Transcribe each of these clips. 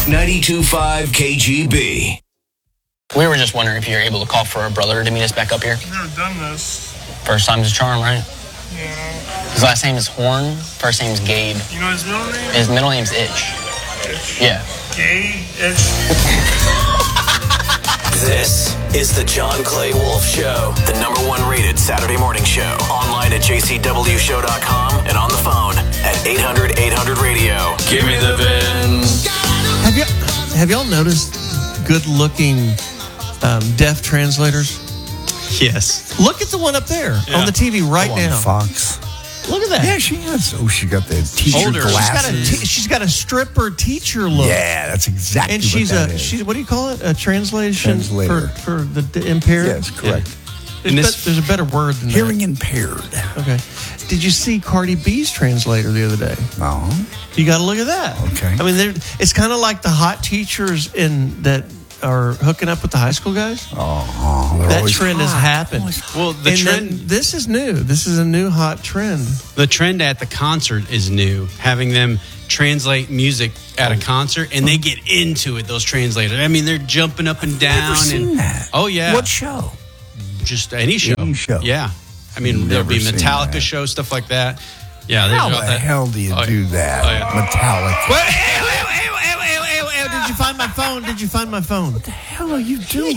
92.5 KGB. We were just wondering if you're able to call for a brother to meet us back up here. I've never done this. First time's a charm, right? Yeah. His last name is Horn. First name's Gabe. You know his middle name? His middle name's Itch. Itch. Yeah. Gabe Itch. This is the John Clay Wolf Show, the #1 rated Saturday morning show. Online at jcwshow.com and on the phone at 800-800-RADIO. Give me the VIN. Have y'all noticed good-looking deaf translators? Yes. Look at the one up there on the TV right now. Fox. Look at that. Yeah, she has. Oh, she got the teacher Older. glasses. She's got a stripper teacher look. Yeah, that's exactly And what she's that is. what do you call it? A Translator. for the impaired? Yes, correct. There's a better word than Hearing impaired. that. Okay. Did you see Cardi B's translator the other day? No. You got to look at that. Okay. I mean, it's kind of like the hot teachers that are hooking up with the high school guys. Oh, That trend has happened. Well, the And trend then this is new. This is a new hot trend. the trend at the concert is new. Having them translate music at a concert, and they get into it. Those translators. I mean, they're jumping up and down. Never seen that. Oh yeah. What show? Just any show. Any show. Yeah. I mean, there'll be Never seen Metallica that. show, stuff like that. Yeah. How there's the all that. hell do you do that? Oh, yeah. Metallica. Did you find my phone? Did you find my phone? What the hell are you doing?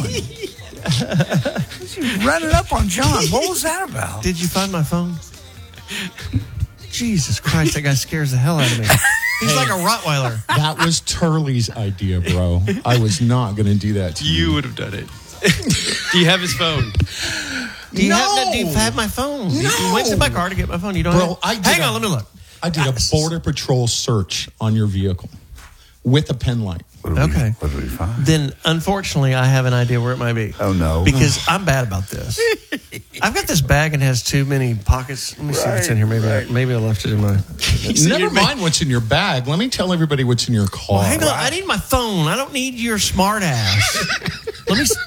You ran it up on John. What was that about? Did you find my phone? Jesus Christ, that guy scares the hell out of me. He's like a Rottweiler. That was Turley's idea, bro. I was not going to do that to you. You would have done it. Do you have his phone? Do you No. have my phone? You went to my car to get my phone. You don't Bro, have I Hang did on, let me look. I did a Border Patrol search on your vehicle with a pen light. Okay. What did we find? Then, unfortunately, I have an idea where it might be. Oh, no. Because I'm bad about this. I've got this bag and it has too many pockets. Let me see if it's in here. Maybe I left it in my... Never mind what's in your bag. Let me tell everybody what's in your car. Well, hang on. I need my phone. I don't need your smart ass. Let me...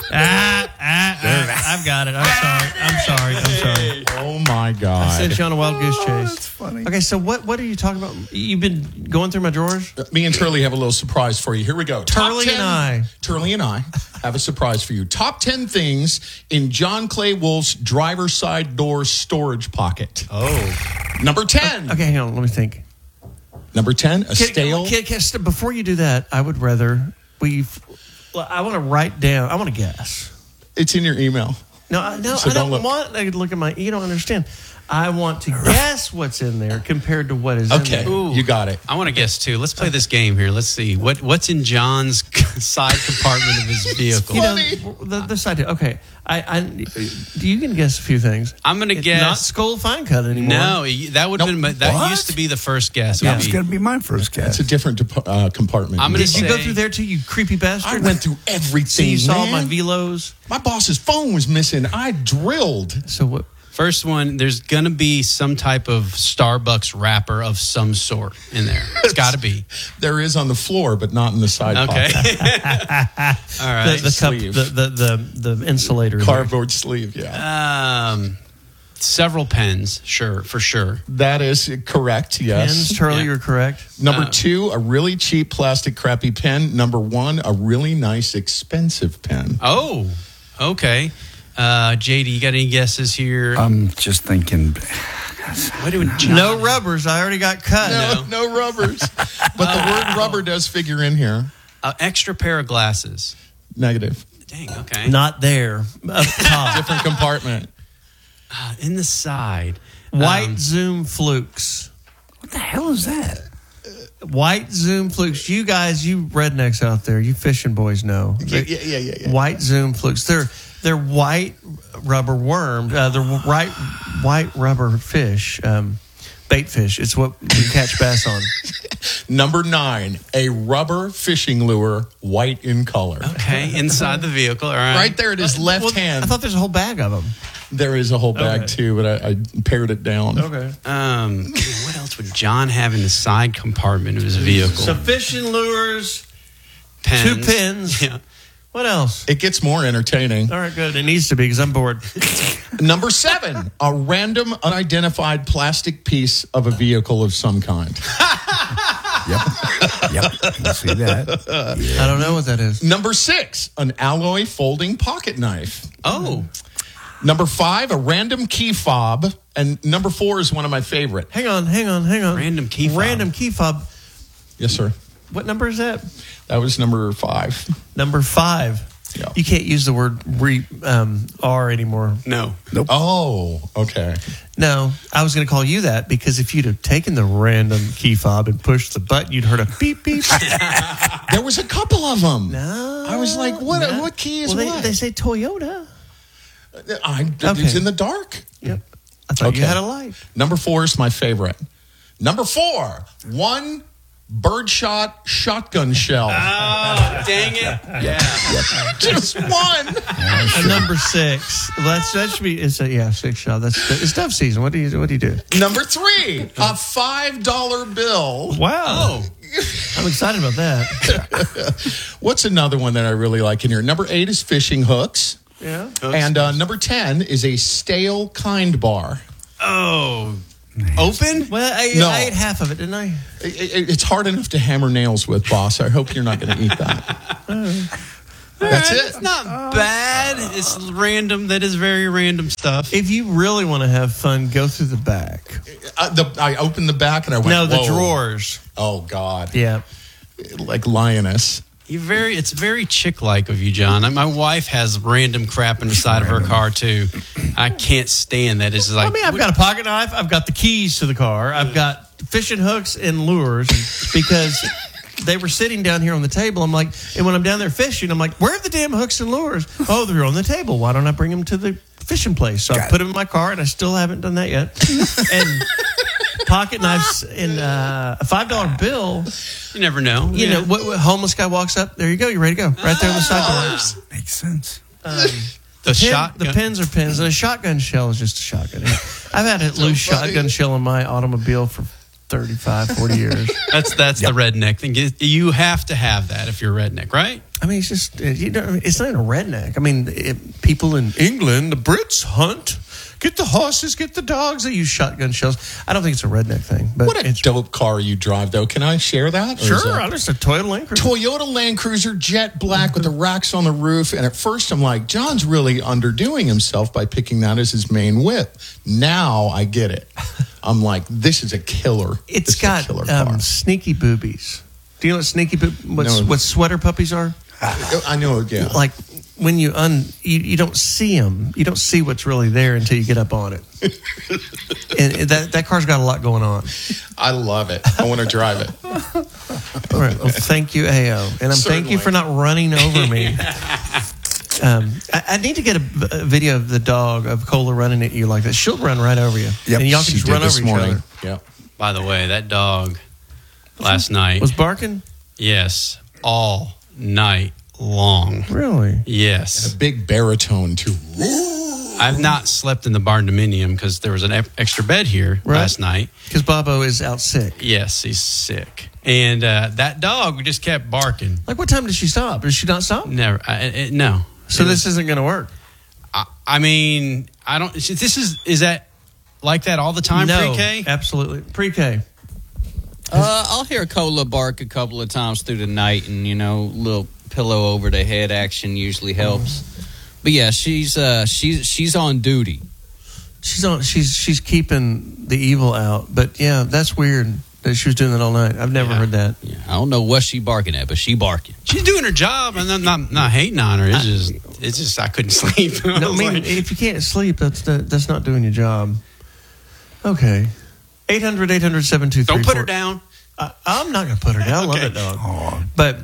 I've got it. I'm sorry. Oh, my I God. sent you on a wild goose chase. That's funny. Okay, so what are you talking about? You've been going through my drawers? Me and Turley have a little surprise for you. Here we go. Turley and I have a surprise for you. Top 10 things in John Clay Wolf's driver's side door storage pocket. Oh. Number 10. Okay, hang on. Let me think. Number 10, a stale. Before you do that, I would rather I want to write down. I want to guess. It's in your email. No, So I don't don't want to look at my... You don't understand. I want to guess what's in there compared to what is in Okay, there. you got it. I want to guess too. Let's play this game here. Let's see what's in John's side compartment of his vehicle. You know, the side... Okay, you can guess a few things. I'm going to It's guess. not Skull Fine Cut anymore. No, that would have Nope. been. That What? used to be the first guess. That was going to be my first guess. It's a different compartment. I'm gonna Did you go say- through there too, you creepy bastard? I went through So everything. you saw man. my velos. My boss's phone was missing. I drilled. So what? First one, there's going to be some type of Starbucks wrapper of some sort in there. It's got to be. There is on the floor, but not in the side Okay. pocket. All right. The cup, sleeve. the insulator. Cardboard sleeve, yeah. Several pens, for sure. That is correct, yes. Pens, Turley, Yeah. you're correct. Number 2, a really cheap plastic crappy pen. Number 1, a really nice expensive pen. Oh, okay. JD, you got any guesses here? I'm just thinking. What do John? No rubbers. I already got cut. No rubbers. But the word rubber does figure in here. Extra pair of glasses. Negative. Dang, okay. Not there. Up top. Different compartment. In the side. White Zoom Flukes. What the hell is that? White Zoom Flukes. You guys, you rednecks out there, you fishing boys know. Yeah. White Zoom Flukes. They're white rubber worm. They're white rubber fish. Bait fish. It's what you catch bass on. Number 9, a rubber fishing lure, white in color. Okay, inside the vehicle. All right. Right there at his left hand. I thought there's a whole bag of them. There is a whole bag Okay. too, but I pared it down. Okay. What else would John have in the side compartment of his vehicle? So fishing lures, Pens. 2 pins. Yeah. What else? It gets more entertaining. All right, good. It needs to be because I'm bored. Number 7, a random unidentified plastic piece of a vehicle of some kind. Yep. You see that? I don't know what that is. Number 6, an alloy folding pocket knife. Oh, Number 5, a random key fob. And number 4 is one of my favorite. Hang on. Random key fob. Random key fob. Yes, sir. What number is that? That was number 5. Number 5. Yeah. You can't use the word R anymore. no. Oh, okay. No, I was going to call you that because if you'd have taken the random key fob and pushed the button, you'd heard a beep, beep. There was a couple of them. No. I was like, what key is well, what? They say Toyota. It's Okay. in the dark. Yep. I thought you Okay. had a light. Number 4 is my favorite. Number 4, one birdshot shotgun shell. Oh, dang it. Yeah. Just one. And number 6. Well, that should be. It's a 6 shot. It's dove season. What do you do? Number 3, a $5 bill. Wow. Oh, I'm excited about that. What's another one that I really like in here? Number 8 is fishing hooks. Yeah. And number 10 is a stale kind bar. oh. Open? Well, No. I ate half of it, didn't I? It's hard enough to hammer nails with, boss. I hope you're not going to eat that. That's It's it. not bad. It's random. That is very random stuff. If you really want to have fun, go through the back. I opened the back and I went, No, the whoa. drawers. Oh, God. Yeah. Like lioness. It's very chick-like of you, John. My wife has random crap in the side of her car too. I can't stand that. It's like, I mean, I've got a pocket knife. I've got the keys to the car. I've got fishing hooks and lures because they were sitting down here on the table. I'm like, and when I'm down there fishing, I'm like, where are the damn hooks and lures? Oh, they're on the table. Why don't I bring them to the fishing place? So I put them in my car, and I still haven't done that yet. And pocket knives and a $5 bill. you never know. You know, what homeless guy walks up. There you go. You're ready to go. Right there on the side door. Makes sense. The pins are pins, and a shotgun shell is just a shotgun. I've had a loose shotgun shell in my automobile for 35, 40 years. That's the redneck thing. You have to have that if you're a redneck, right? I mean, it's just, it's not even a redneck. I mean, people in England, the Brits hunt. Get the horses, get the dogs. They use shotgun shells. I don't think it's a redneck thing. But What a it's dope car you drive, though. Can I share that? Or Sure, is that- I'm just a Toyota Land Cruiser. Toyota Land Cruiser, jet black with the racks on the roof. And at first I'm like, John's really underdoing himself by picking that as his main whip. Now I get it. I'm like, this is a killer. It's This is got a killer car. sneaky boobies. Do you know what No. what sweater puppies are? I know, yeah. Like when you don't see them. You don't see what's really there until you get up on it. And that car's got a lot going on. I love it. I want to drive it. All right. Well, thank you, AO. And thank you Certainly. for not running over me. I need to get a video of the dog, of Cola running at you like that. She'll run right over you. Yep, And y'all can She just did run this over each morning. other. Yeah. By the way, that dog last night, Was barking? yes, all night long. Really? Yes. Big baritone, too. I've not slept in the barn dominium because there was an extra bed here Right. last night. Because Bobo is out sick. Yes, he's sick. And that dog just kept barking. Like, what time did she stop? Did she not stop? Never. No. So this isn't going to work. I mean, I don't. Is that like that all the time? No, Pre-K? absolutely. Pre-K. I'll hear Cola bark a couple of times through the night, and little pillow over the head action usually helps. But yeah, she's on duty. She's keeping the evil out. But yeah, that's weird that she was doing that all night. I've never heard that. Yeah, I don't know what she barking at, but she barking. She's doing her job, and I'm not hating on her. It's just I couldn't sleep. No, I mean, if you can't sleep, that's not doing your job. Okay. 800-800-7234. Don't put her down. I'm not going to put her down. I love Okay. that dog. Oh, But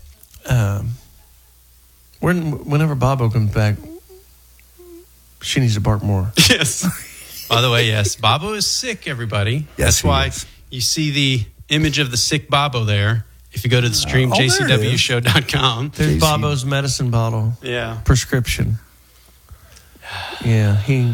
whenever Bobo comes back, she needs to bark more. Yes. By the way, yes, Bobo is sick. Everybody. Yes, That's he why is. you see the image of the sick Bobo there. If you go to the stream, there it is. jcwshow.com. There's JC. Bobo's medicine bottle Yeah. prescription. Yeah, he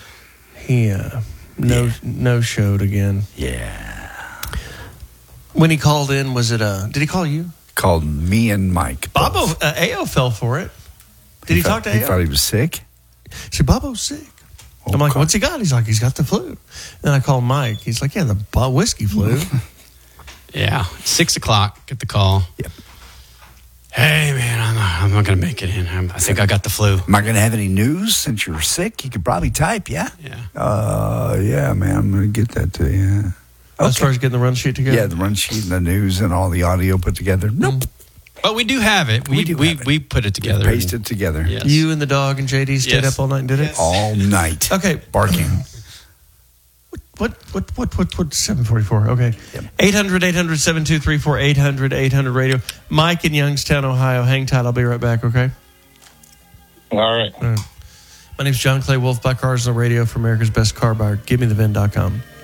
no showed again. yeah. When he called in, was it did he call you? Called me and Mike. Bobo both. AO fell for it. Did he talk to He AO? thought he was sick. He said, Bobo's sick. I'm like, Okay. what's he got? He's like, he's got the flu. Then I called Mike. He's like, yeah, the whiskey flu. Yeah, 6 o'clock. Get the call. Yep. Hey man, I'm not gonna make it in. I think I got the flu. Am I going to have any news since you're sick? You could probably type, yeah? Yeah. Yeah, man, I'm going to get that to you. As far as getting the run sheet together? Yeah, the run sheet and the news and all the audio put together. Nope. But we do have it. We put it together. Paste it together. Yes. You and the dog and JD stayed Yes. up all night and did it? All night. Okay. Barking. What 744? Okay. 800-800-7234, 800-800-radio. Mike in Youngstown, Ohio. Hang tight. I'll be right back, okay? All right. My name's John Clay Wolf. Buy cars on the radio for America's Best Car Buyer. GiveMeTheVin.com.